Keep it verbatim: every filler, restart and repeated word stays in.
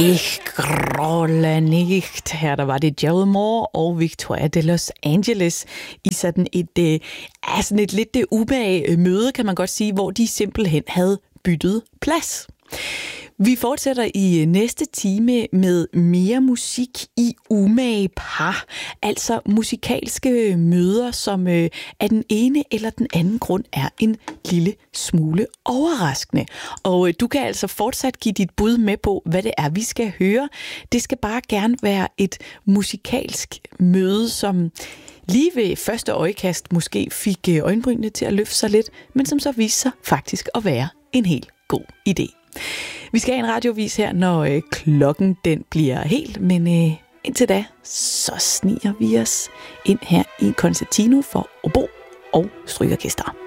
Ich grolle nicht. Her der var det Gerald Moore og Victoria de Los Angeles i sådan et, øh, sådan et lidt øh, ubehag møde, kan man godt sige, hvor de simpelthen havde byttet plads. Vi fortsætter i næste time med mere musik i umage par, altså musikalske møder, som øh, af den ene eller den anden grund er en lille smule overraskende. Og øh, du kan altså fortsat give dit bud med på, hvad det er, vi skal høre. Det skal bare gerne være et musikalsk møde, som lige ved første øjekast måske fik øjenbrynene til at løfte sig lidt, men som så viste sig faktisk at være en helt god idé. Vi skal have en radiovis her, når øh, klokken den bliver helt, men øh, indtil da, så sniger vi os ind her i Concertino for obo og strygeorkester.